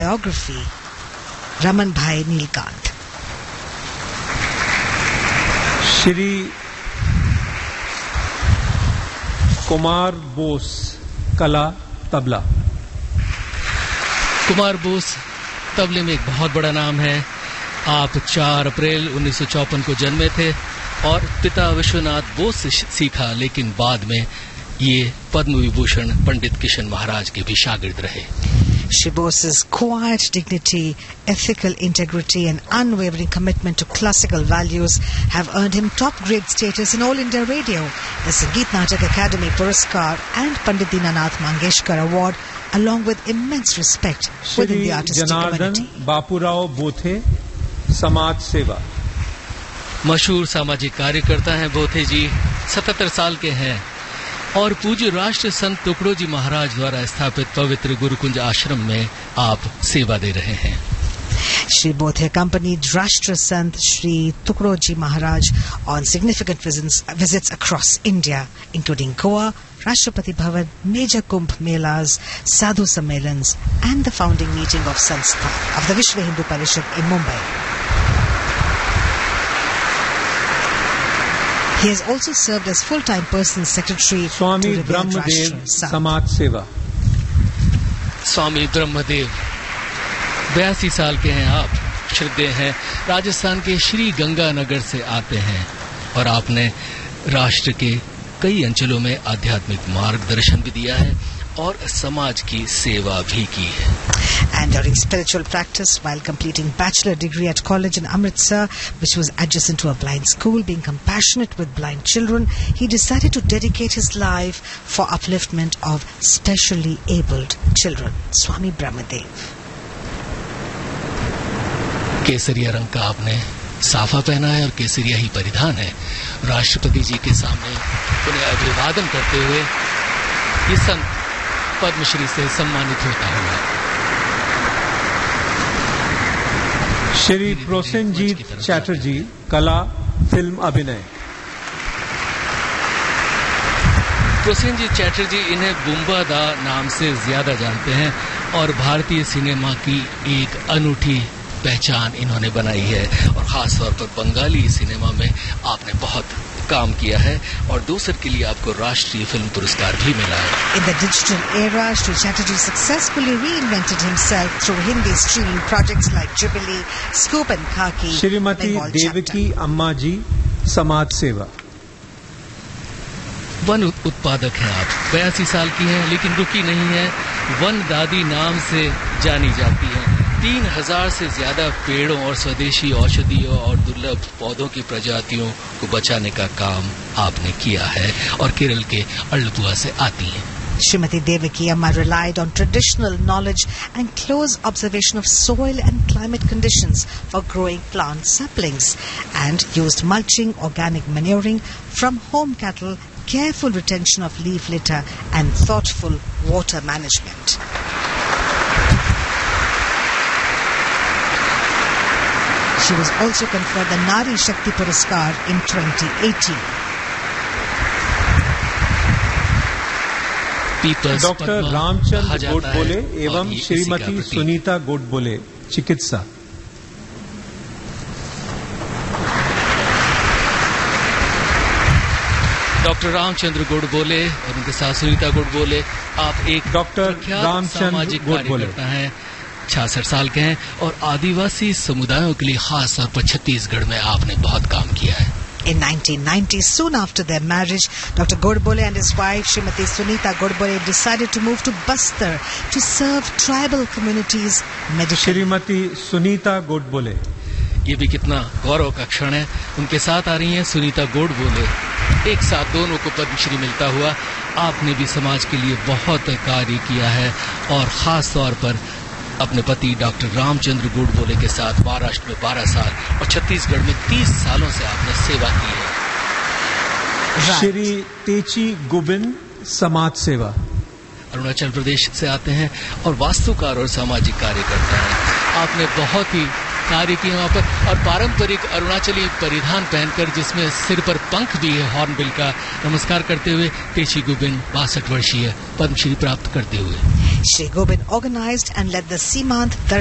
Biography, Raman Bhai Neelkant. Shri Kumar Bose, कला तबला। कुमार बोस तबले में एक बहुत बड़ा नाम है। आप 4 अप्रैल 1954 को जन्मे थे और पिता विश्वनाथ बोस से सीखा, लेकिन बाद में ये पद्म विभूषण पंडित किशन महाराज के भी शागिर्द रहे। Shri Bose's quiet dignity, ethical integrity and unwavering commitment to classical values have earned him top-grade status in All India Radio, the Sangeet Natak Academy Puraskar and Pandit Dinanath Mangeshkar Award, along with immense respect within the artistic community. Janardhan Bapurao Bothe, समाज सेवा। मशहूर सामाजिक कार्यकर्ता हैं बोथे जी, 77 साल के हैं और पूज्य राष्ट्र संत टुकड़ो जी महाराज द्वारा स्थापित पवित्र गुरुकुंज आश्रम में आप सेवा दे रहे हैं। Shri Bothe accompanied Rashtra Sant Shri Tukroji Maharaj on significant visits across India, including Goa, Rashtrapati Bhavan, major Kumbh Melas, Sadhu Sammelans, and the founding meeting of Sanstha of the Vishwa Hindu Parishad in Mumbai. He has also served as full-time personal secretary Swami to the Brahmadev Rashtra समाज सेवा। स्वामी ब्रह्मदेव 82 साल के हैं आप, श्रद्धेय हैं, राजस्थान के श्री गंगानगर से आते हैं और आपने राष्ट्र के कई अंचलों में आध्यात्मिक मार्गदर्शन भी दिया है और समाज की सेवा भी की है। And during spiritual practice, while completing bachelor degree at college in Amritsar, which was adjacent to a blind school, being compassionate with blind children, he decided to dedicate his life for upliftment of specially abled children. Swami Brahmadev. केसरिया रंग का आपने साफा पहना है और केसरिया ही परिधान है। राष्ट्रपति जी के सामने उन्हें अभिवादन करते हुए ये संत पद्मश्री से सम्मानित होता हुआ। श्री प्रोसेनजीत चैटर्जी, कला फिल्म अभिनय। प्रोसेनजीत चैटर्जी इन्हें बुम्बा दा नाम से ज्यादा जानते हैं और भारतीय सिनेमा की एक अनूठी पहचान इन्होंने बनाई है और खास तौर पर बंगाली सिनेमा में आपने बहुत काम किया है और दूसर के लिए आपको राष्ट्रीय फिल्म पुरस्कार भी मिला है। In the digital era, Shri Chatterjee successfully reinvented himself through Hindi streaming projects like Jubilee, Scoop and Khaki, Shrimati Devaki अम्मा जी, समाज सेवा। वन उत्पादक हैं आप, 82 साल की हैं लेकिन रुकी नहीं है, वन दादी नाम से जानी जाती हैं। 3000 से ज्यादा पेड़ों और स्वदेशी औषधियों और दुर्लभ पौधों की प्रजातियों को बचाने का काम आपने किया है और केरल के अल्लपुआ से आती हैं। Srimati Devaki Amma relied on traditional knowledge and close observation of soil and climate conditions for growing plant saplings and used mulching, organic manuring from home cattle, careful retention of leaf litter and thoughtful water management. She was also conferred the Nari Shakti Puraskar in 2018. Doctor Ramchandra Godbole एवं श्रीमती सुनीता गोडबोले, चिकित्सा। Doctor Ramchandra Godbole और उनके साथ सुनीता गोडबोले, आप एक doctor सामाजिक कार्यकर्ता हैं, 66 साल के हैं और आदिवासी समुदायों के लिए खास तौर पर छत्तीसगढ़ में आपने बहुत काम किया है। In 1990, soon after their marriage, Dr. Godbole and his wife, Srimati Sunita Godbole, decided to move to Bastar to serve tribal communities medically. Shrimati Sunita Godbole. ये भी कितना गौरव का क्षण है, उनके साथ आ रही हैं सुनीता गोडबोले। एक साथ दोनों को पद्मश्री मिलता हुआ। आपने भी समाज के लिए बहुत कार्य किया है और खास तौर पर अपने पति डॉक्टर रामचंद्र गोडबोले के साथ महाराष्ट्र में 12 साल और छत्तीसगढ़ में 30 सालों से आपने सेवा की है। श्री तेची गुबिन, समाज सेवा। अरुणाचल प्रदेश से आते हैं और वास्तुकार और सामाजिक कार्यकर्ता हैं। आपने बहुत ही कार्य किए वहां पर और पारंपरिक अरुणाचली परिधान पहनकर जिसमें सिर पर पंख भी है हॉर्नबिल का, नमस्कार करते हुए तेची गुबिन 62 वर्षीय पद्मश्री प्राप्त करते हुए। Shri Gobind organized and led the Seemant